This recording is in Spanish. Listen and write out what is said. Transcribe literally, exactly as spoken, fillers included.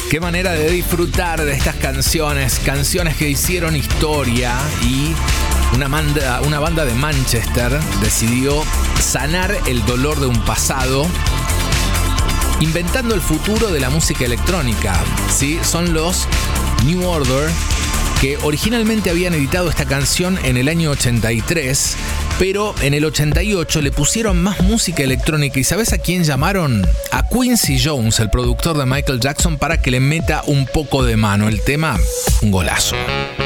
Qué manera de disfrutar de estas canciones, canciones que hicieron historia, y una banda, una banda de Manchester decidió sanar el dolor de un pasado inventando el futuro de la música electrónica. ¿Sí? Son los New Order, que originalmente habían editado esta canción en el año ochenta y tres, pero en el ochenta y ocho le pusieron más música electrónica. ¿Y sabes a quién llamaron? A Quincy Jones, el productor de Michael Jackson, para que le meta un poco de mano. El tema, un golazo.